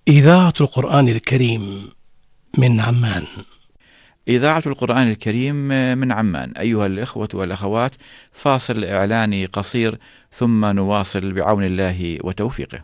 إذاعة القرآن الكريم من عمان. إذاعة القرآن الكريم من عمان. أيها الإخوة والأخوات، فاصل إعلاني قصير ثم نواصل بعون الله وتوفيقه.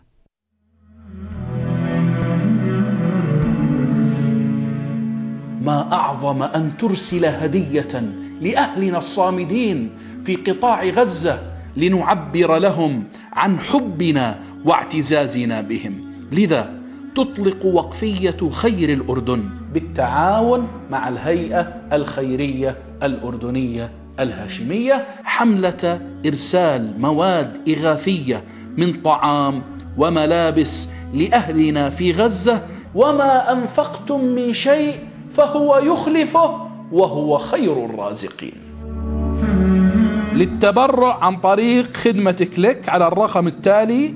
ما أعظم أن ترسل هدية لأهلنا الصامدين في قطاع غزة لنعبر لهم عن حبنا واعتزازنا بهم. لذا تطلق وقفية خير الأردن بالتعاون مع الهيئة الخيرية الأردنية الهاشمية حملة إرسال مواد إغاثية من طعام وملابس لأهلنا في غزة. وما أنفقتم من شيء فهو يخلفه وهو خير الرازقين. للتبرع عن طريق خدمة كليك على الرقم التالي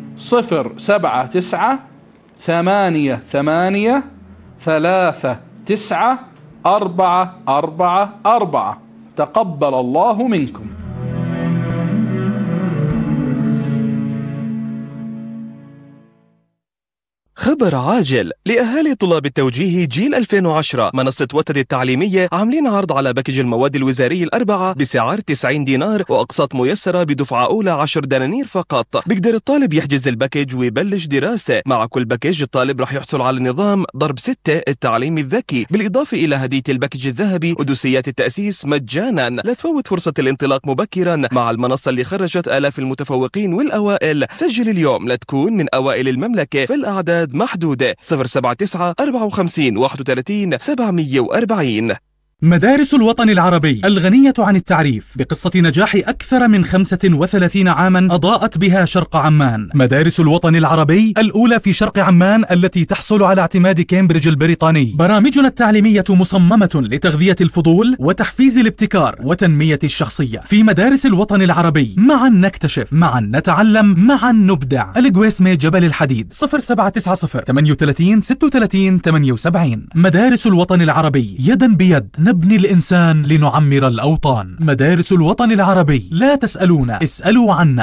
07938394444. تقبل الله منكم. خبر عاجل لأهالي طلاب التوجيه جيل 2010. منصة وتد التعليمية عاملين عرض على باكج المواد الوزاري الأربعة بسعر 90 دينار وأقساط ميسرة بدفعة أولى 10 دنانير فقط. بيقدر الطالب يحجز الباكج ويبلش دراسة. مع كل باكج الطالب رح يحصل على نظام ضرب 6 التعليمي الذكي، بالإضافة إلى هدية الباكج الذهبي ودوسيات التأسيس مجانا. لا تفوت فرصة الانطلاق مبكرا مع المنصة اللي خرجت آلاف المتفوقين والأوائل. سجل اليوم لتكون من أوائل المملكة، في الأعداد محدودة. 079 54 31 740. مدارس الوطن العربي الغنية عن التعريف بقصة نجاح أكثر من 35 عاما أضاءت بها شرق عمان. مدارس الوطن العربي الأولى في شرق عمان التي تحصل على اعتماد كامبريدج البريطاني. برامجنا التعليمية مصممة لتغذية الفضول وتحفيز الابتكار وتنمية الشخصية. في مدارس الوطن العربي معا نكتشف، معا نتعلم، معا نبدع. القويسمة جبل الحديد 0790 38 36 78. مدارس الوطن العربي، يدا بيد نبني الإنسان لنعمر الأوطان. مدارس الوطن العربي، لا تسألونا، اسألوا عنا.